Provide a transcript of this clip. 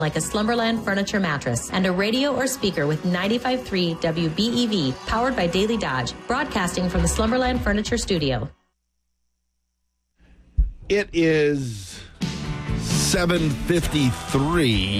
like a Slumberland furniture mattress, and a radio or speaker with 95.3 WBEV, powered by Daily Dodge, broadcasting from the Slumberland Furniture Studio. It is 7:53.